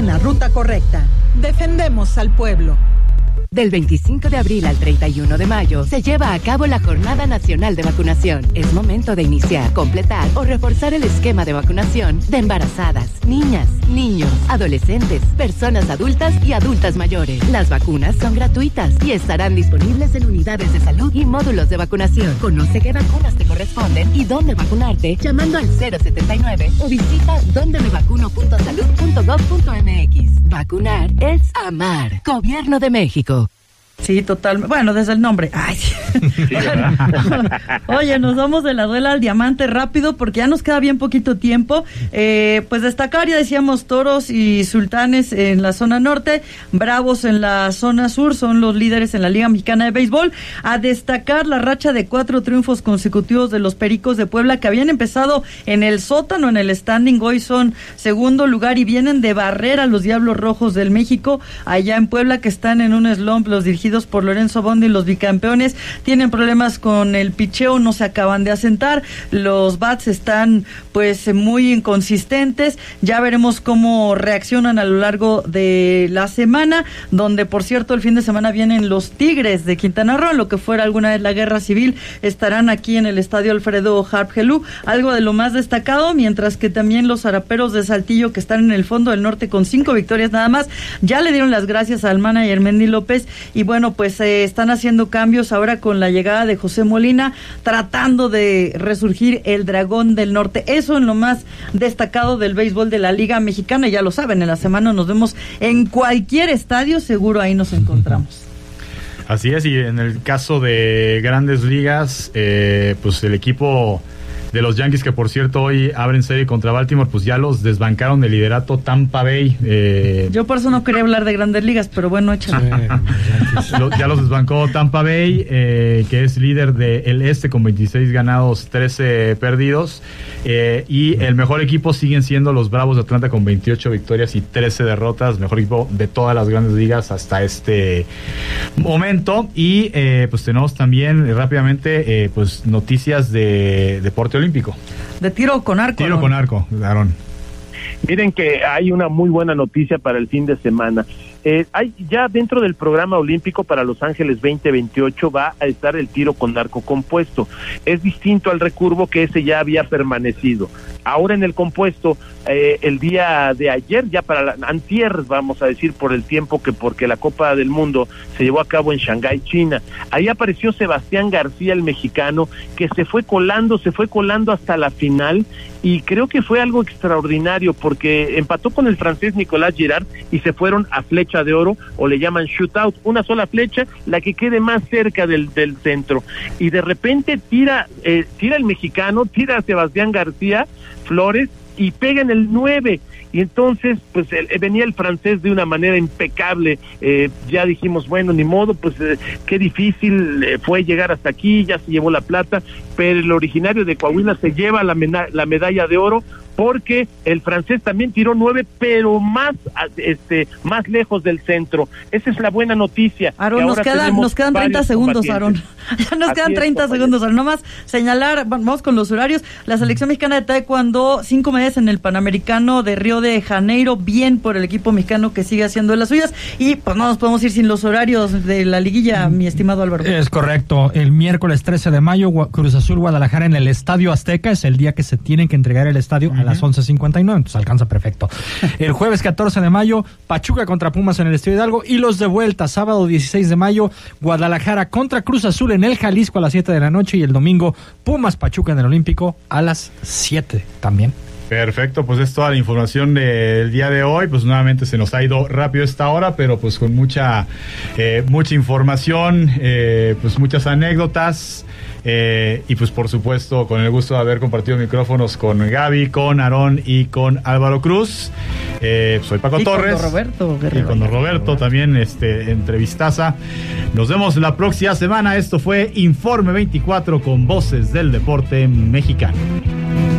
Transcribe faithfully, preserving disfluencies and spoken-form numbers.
en la ruta correcta. Defendemos al pueblo. Del veinticinco de abril al treinta y uno de mayo se lleva a cabo la Jornada Nacional de Vacunación. Es momento de iniciar, completar o reforzar el esquema de vacunación de embarazadas, niñas, niños, adolescentes, personas adultas y adultas mayores. Las vacunas son gratuitas y estarán disponibles en unidades de salud y módulos de vacunación. Conoce qué vacunas te corresponden y dónde vacunarte llamando al cero setenta y nueve o visita donde me vacuno punto salud punto gov punto m x. Vacunar es amar. Gobierno de México. Sí, totalmente. Bueno, desde el nombre. Ay, sí. Sí, oye, nos vamos de la duela al diamante rápido porque ya nos queda bien poquito tiempo. Eh, pues destacar, ya decíamos, toros y sultanes en la zona norte, bravos en la zona sur, son los líderes en la Liga Mexicana de Béisbol. A destacar la racha de cuatro triunfos consecutivos de los Pericos de Puebla, que habían empezado en el sótano, en el standing, hoy son segundo lugar y vienen de barrer a los Diablos Rojos del México, allá en Puebla, que están en un slump, los dirigidos por Lorenzo Bondi, los bicampeones, tienen problemas con el picheo, no se acaban de asentar, los bats están pues muy inconsistentes, ya veremos cómo reaccionan a lo largo de la semana, donde por cierto el fin de semana vienen los Tigres de Quintana Roo, lo que fuera alguna vez la guerra civil, estarán aquí en el estadio Alfredo Harp Helú, algo de lo más destacado, mientras que también los Araperos de Saltillo, que están en el fondo del norte con cinco victorias nada más, ya le dieron las gracias al manager Mendy López y bueno, pues eh, están haciendo cambios ahora con la llegada de José Molina, tratando de resurgir el Dragón del Norte. Eso en lo más destacado del béisbol de la Liga Mexicana, ya lo saben, en la semana nos vemos en cualquier estadio, seguro ahí nos encontramos. Así es, y en el caso de Grandes Ligas, eh, pues el equipo de los Yankees, que por cierto hoy abren serie contra Baltimore, pues ya los desbancaron del liderato Tampa Bay. Eh... Yo por eso no quería hablar de Grandes Ligas, pero bueno, échale. Lo, ya los desbancó Tampa Bay, eh, que es líder del este con veintiséis ganados, trece perdidos. Eh, y el mejor equipo siguen siendo los Bravos de Atlanta con veintiocho victorias y trece derrotas. Mejor equipo de todas las Grandes Ligas hasta este momento. Y eh, pues tenemos también eh, rápidamente eh, pues noticias de deporte olímpico. De tiro con arco. Tiro ¿no? con arco, Aarón. Miren que hay una muy buena noticia para el fin de semana. Eh, hay ya dentro del programa olímpico para Los Ángeles veinte veintiocho va a estar el tiro con arco compuesto. Es distinto al recurvo, que ese ya había permanecido. Ahora en el compuesto, eh, el día de ayer, ya para la, antier, vamos a decir, por el tiempo que porque la Copa del Mundo se llevó a cabo en Shanghái, China, ahí apareció Sebastián García, el mexicano, que se fue colando, se fue colando hasta la final, y creo que fue algo extraordinario, porque empató con el francés Nicolas Girard, y se fueron a flecha de oro, o le llaman shootout, una sola flecha, la que quede más cerca del, del centro, y de repente tira, eh, tira el mexicano, tira a Sebastián García Flores, y pega en el nueve, y entonces pues el, venía el francés de una manera impecable. Eh, ya dijimos, bueno, ni modo, pues eh, qué difícil eh, fue llegar hasta aquí, ya se llevó la plata, pero el originario de Coahuila se lleva la, mena- la medalla de oro, porque el francés también tiró nueve, pero más este más lejos del centro. Esa es la buena noticia. Aarón, nos quedan, nos quedan treinta segundos, Aarón. Ya nos Así quedan treinta es, segundos, Aarón. Nomás señalar, vamos con los horarios. La selección mexicana de taekwondo, cinco medallas en el Panamericano de Río de Janeiro, bien por el equipo mexicano que sigue haciendo las suyas. Y pues no nos podemos ir sin los horarios de la liguilla, mi estimado Álvaro. Es correcto. El miércoles trece de mayo, Cruz Azul Guadalajara en el Estadio Azteca, es el día que se tienen que entregar el estadio. Uh-huh. A las once cincuenta y nueve, entonces alcanza perfecto. El jueves catorce de mayo, Pachuca contra Pumas en el Estadio Hidalgo, y los de vuelta, sábado dieciséis de mayo, Guadalajara contra Cruz Azul en el Jalisco a las siete de la noche, y el domingo, Pumas Pachuca en el Olímpico a las siete también. Perfecto, pues es toda la información del día de hoy. Pues nuevamente se nos ha ido rápido esta hora, pero pues con mucha eh, mucha información, eh, pues muchas anécdotas, eh, y pues por supuesto con el gusto de haber compartido micrófonos con Gaby, con Aarón y con Álvaro Cruz. Eh, soy Paco y Torres. Con Roberto y con Roberto también, este entrevistaza. Nos vemos la próxima semana. Esto fue Informe veinticuatro con voces del deporte mexicano.